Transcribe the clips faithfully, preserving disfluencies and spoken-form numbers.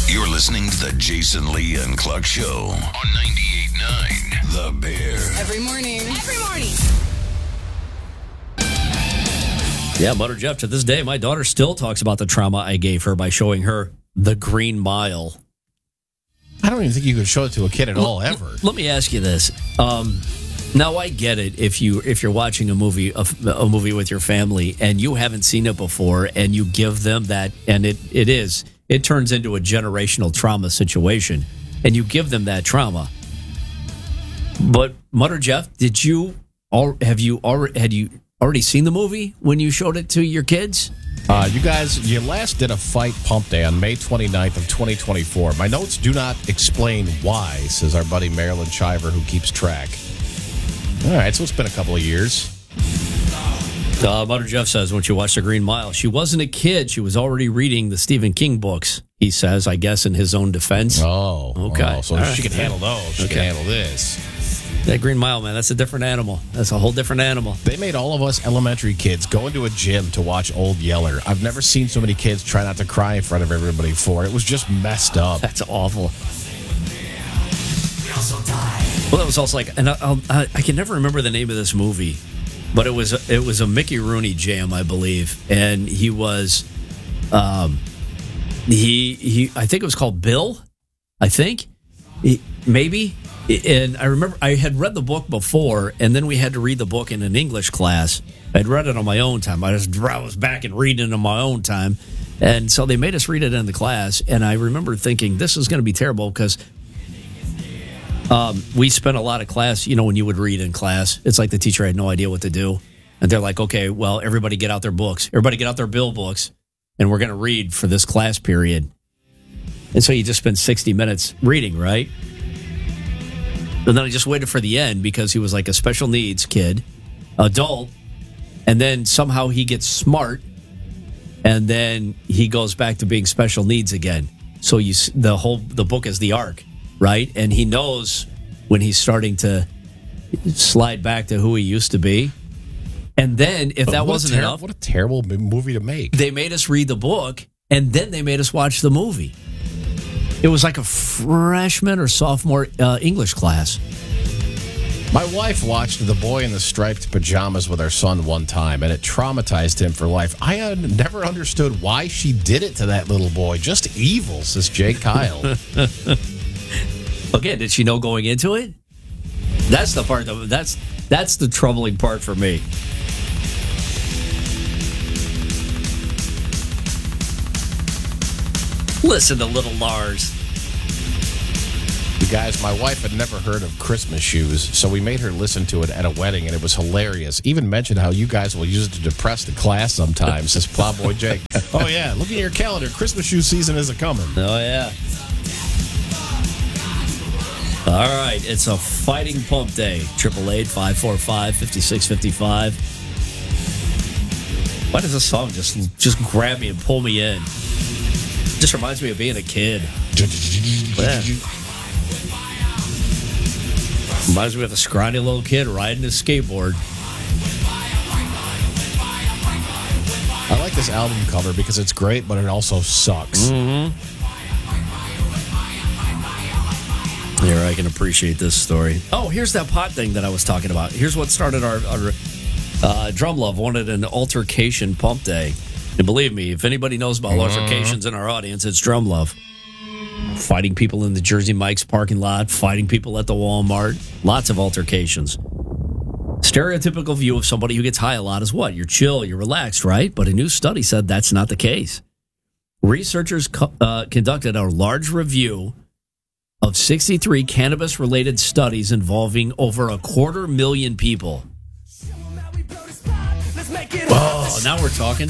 You're listening to the Jason Lee and Cluck Show on ninety-eight point nine The Bear. Every morning. Every morning. Yeah, Butter Jeff, to this day, my daughter still talks about the trauma I gave her by showing her The Green Mile. I don't even think you could show it to a kid at all, L- ever. Let me ask you this. Um, now, I get it if, you, if you're watching a movie a, a movie with your family and you haven't seen it before and you give them that, and it, it is, it turns into a generational trauma situation, and you give them that trauma. But, Butter Jeff, did you, al- have you already, had you... already seen the movie when you showed it to your kids? Uh, you guys, you last did a Fight Pump Day on May twenty-ninth of twenty twenty-four. My notes do not explain why, says our buddy Marilyn Shiver, who keeps track. All right, so it's been a couple of years. Uh, Butter Jeff says when she watched The Green Mile, she wasn't a kid. She was already reading the Stephen King books, he says, I guess, in his own defense. Oh, okay. Oh, so All she right. can handle those. She Okay. can handle this. That Green Mile, man, that's a different animal. That's a whole different animal. They made all of us elementary kids go into a gym to watch Old Yeller. I've never seen so many kids try not to cry in front of everybody for it. It was just messed up. That's awful. Well, that was also like, and I, I'll- I, I can never remember the name of this movie, but it was it was a Mickey Rooney jam, I believe, and he was, um, he he I think it was called Bill, I think, He- maybe. And I remember I had read the book before, and then we had to read the book in an English class. I'd read it on my own time. I was, I was back and reading it on my own time. And so they made us read it in the class. And I remember thinking, this is going to be terrible because um, we spent a lot of class, you know, when you would read in class, it's like the teacher had no idea what to do. And they're like, okay, well, everybody get out their books. Everybody get out their bill books. And we're going to read for this class period. And so you just spend sixty minutes reading, right? And then I just waited for the end because he was like a special needs kid, adult, and then somehow he gets smart, and then he goes back to being special needs again. So you, the whole the book is the arc, right? And he knows when he's starting to slide back to who he used to be. And then if that What a wasn't ter- enough, what a terrible m- movie to make. they made us read the book, and then they made us watch the movie. It was like a freshman or sophomore uh, English class. My wife watched The Boy in the Striped Pajamas with our son one time, and it traumatized him for life. I had never understood why she did it to that little boy. Just evil, says Jay Kyle. Okay, did she know going into it? That's the part that that's that's the troubling part for me. Listen to little Lars. You guys, my wife had never heard of Christmas shoes, so we made her listen to it at a wedding, and it was hilarious. Even mentioned how you guys will use it to depress the class sometimes, says Plowboy Jake. Oh, yeah, look at your calendar. Christmas shoe season is a-coming. Oh, yeah. All right, it's a fighting pump day. triple eight, five four five, five six five five. Why does this song just just grab me and pull me in? Just reminds me of being a kid. Yeah. Reminds me of a scrawny little kid riding his skateboard. I like this album cover because it's great, but it also sucks. Mm-hmm. Here, I can appreciate this story. Oh, here's that pot thing that I was talking about. Here's what started our, our uh, Drum Love wanted an altercation pump day. And believe me, if anybody knows about altercations in our audience, it's Drum Love. Fighting people in the Jersey Mike's parking lot, fighting people at the Walmart, lots of altercations. Stereotypical view of somebody who gets high a lot is what? You're chill, you're relaxed, right? But a new study said that's not the case. Researchers co- uh, conducted a large review of sixty-three cannabis-related studies involving over a quarter million people. Oh, now we're talking.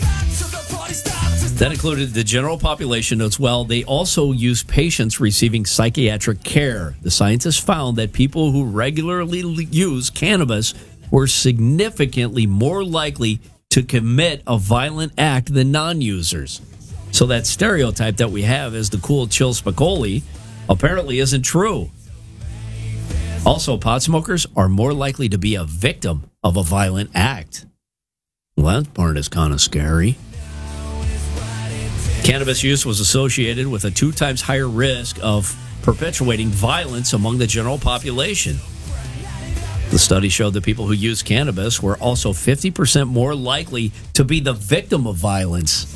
That included the general population as well. They also used patients receiving psychiatric care. The scientists found that people who regularly use cannabis were significantly more likely to commit a violent act than non-users. So that stereotype that we have as the cool, chill Spicoli apparently isn't true. Also, pot smokers are more likely to be a victim of a violent act. Well, that part is kind of scary. Cannabis use was associated with a two times higher risk of perpetuating violence among the general population. The study showed that people who used cannabis were also fifty percent more likely to be the victim of violence.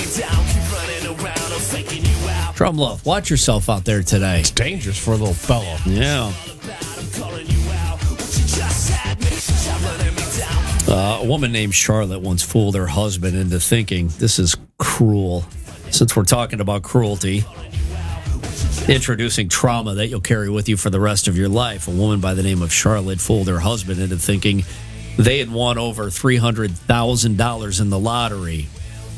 Drum Love, watch yourself out there today. It's dangerous for a little fellow. Yeah. Uh, a woman named Charlotte once fooled her husband into thinking, this is cruel. Since we're talking about cruelty, introducing trauma that you'll carry with you for the rest of your life. A woman by the name of Charlotte fooled her husband into thinking they had won over three hundred thousand dollars in the lottery.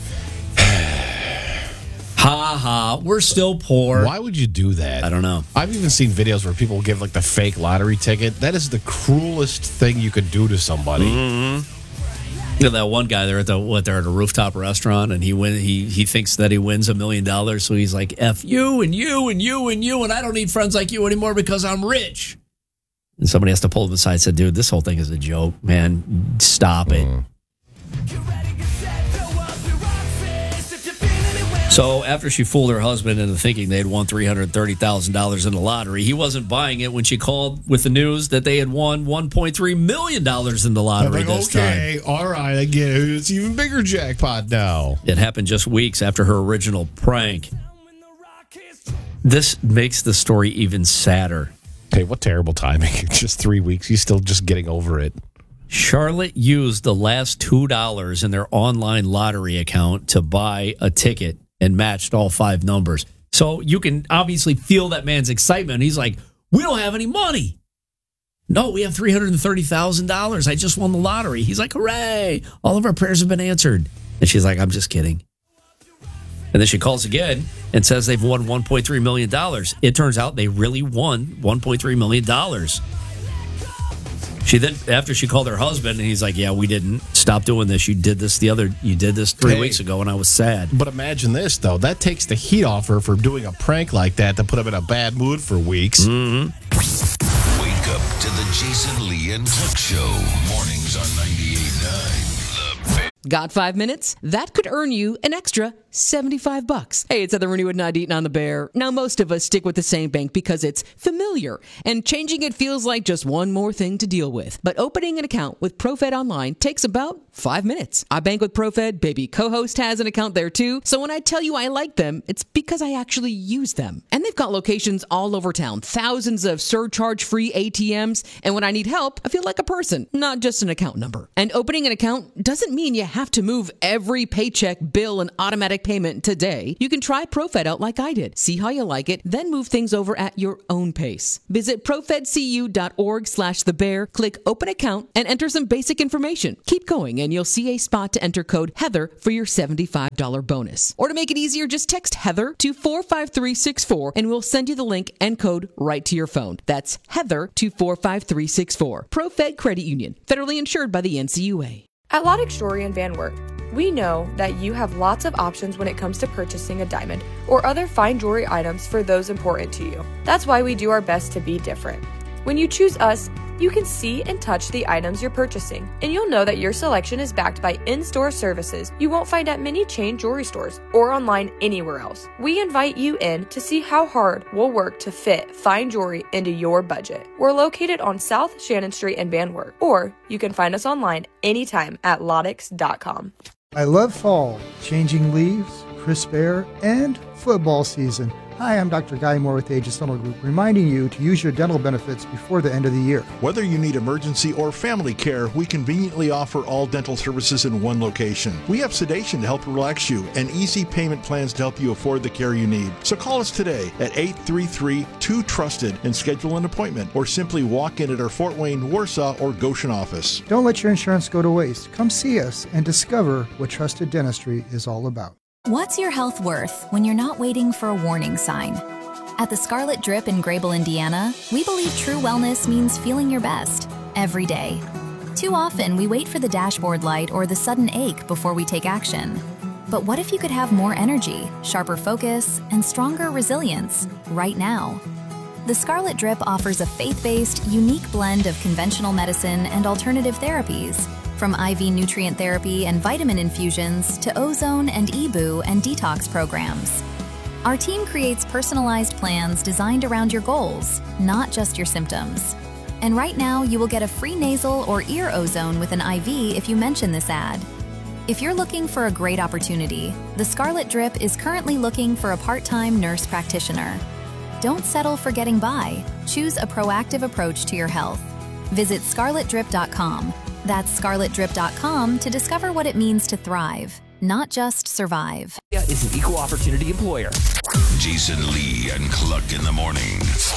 Ha ha, we're still poor. Why would you do that? I don't know. I've even seen videos where people give like the fake lottery ticket. That is the cruelest thing you could do to somebody. Mm-hmm. You know, that one guy there at the what they're at a rooftop restaurant, and he win he he thinks that he wins a million dollars, so he's like, F you and you and you and you, and I don't need friends like you anymore because I'm rich. And somebody has to pull him aside and said, dude, this whole thing is a joke, man. Stop it. Mm. So after she fooled her husband into thinking they'd won three hundred thirty thousand dollars in the lottery, he wasn't buying it when she called with the news that they had won one point three million dollars in the lottery like, this okay, time. All right, I get it. It's even bigger jackpot now. It happened just weeks after her original prank. This makes the story even sadder. Hey, what terrible timing. Just three weeks. He's still just getting over it. Charlotte used the last two dollars in their online lottery account to buy a ticket and matched all five numbers. So you can obviously feel that man's excitement. He's like, we don't have any money. No, we have three hundred thirty thousand dollars. I just won the lottery. He's like, hooray. All of our prayers have been answered. And she's like, I'm just kidding. And then she calls again and says they've won one point three million dollars. It turns out they really won one point three million dollars. She then, after she called her husband, and he's like, yeah, we didn't. Stop doing this. You did this the other, you did this three hey, weeks ago, and I was sad. But imagine this, though. That takes the heat off her for doing a prank like that to put him in a bad mood for weeks. Mm-hmm. Wake up to the Jason Lee and Cluck Show. Mornings on ninety-eight point nine. The Bear. Got five minutes? That could earn you an extra seventy-five bucks. Hey, it's Heather Rooney with ninety-eight point nine The Bear. Now, most of us stick with the same bank because it's familiar, and changing it feels like just one more thing to deal with. But opening an account with ProFed Online takes about five minutes. I bank with ProFed. Baby co-host has an account there too. So when I tell you I like them, it's because I actually use them. And they've got locations all over town, thousands of surcharge-free A T Ms. And when I need help, I feel like a person, not just an account number. And opening an account doesn't mean you have to move every paycheck, bill, and automatic payment today. You can try ProFed out like I did. See how you like it, then move things over at your own pace. Visit profedcu.org slash the bear, click open account, and enter some basic information. Keep going, and you'll see a spot to enter code Heather for your seventy-five dollars bonus. Or to make it easier, just text Heather to four five three six four, and we'll send you the link and code right to your phone. That's Heather to four five three six four. ProFed Credit Union, federally insured by the N C U A. At Lodex Jewelry and Van Wert, we know that you have lots of options when it comes to purchasing a diamond or other fine jewelry items for those important to you. That's why we do our best to be different. When you choose us, you can see and touch the items you're purchasing, and you'll know that your selection is backed by in-store services you won't find at many chain jewelry stores or online anywhere else. We invite you in to see how hard we'll work to fit fine jewelry into your budget. We're located on South Shannon Street in Van Wert, or you can find us online anytime at lodex dot com. I love fall, changing leaves, crisp air, and football season. Hi, I'm Doctor Guy Moore with Aegis Dental Group, reminding you to use your dental benefits before the end of the year. Whether you need emergency or family care, we conveniently offer all dental services in one location. We have sedation to help relax you and easy payment plans to help you afford the care you need. So call us today at eight three three, two trusted and schedule an appointment, or simply walk in at our Fort Wayne, Warsaw, or Goshen office. Don't let your insurance go to waste. Come see us and discover what trusted dentistry is all about. What's your health worth when you're not waiting for a warning sign? At the Scarlet Drip in Grable, Indiana, we believe true wellness means feeling your best every day. Too often, we wait for the dashboard light or the sudden ache before we take action. But what if you could have more energy, sharper focus, and stronger resilience right now? The Scarlet Drip offers a faith-based, unique blend of conventional medicine and alternative therapies, From I V nutrient therapy and vitamin infusions to ozone and E B U and detox programs. Our team creates personalized plans designed around your goals, not just your symptoms. And right now, you will get a free nasal or ear ozone with an I V if you mention this ad. If you're looking for a great opportunity, the Scarlet Drip is currently looking for a part-time nurse practitioner. Don't settle for getting by. Choose a proactive approach to your health. Visit scarlet drip dot com. That's scarlet drip dot com to discover what it means to thrive, not just survive. Is an equal opportunity employer. Jason Lee and Cluck in the morning.